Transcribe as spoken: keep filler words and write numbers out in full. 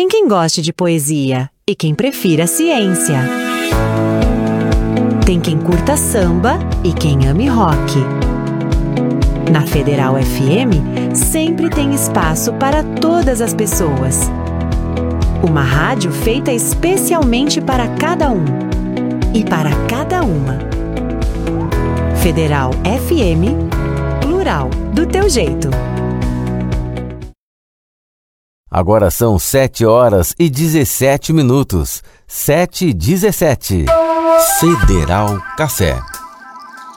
Tem quem goste de poesia e quem prefira ciência. Tem quem curta samba e quem ame rock. Na Federal F M, sempre tem espaço para todas as pessoas. Uma rádio feita especialmente para cada um e para cada uma. Federal F M, plural, do teu jeito. Agora são sete horas e dezessete minutos. Sete e dezessete. Federal Café.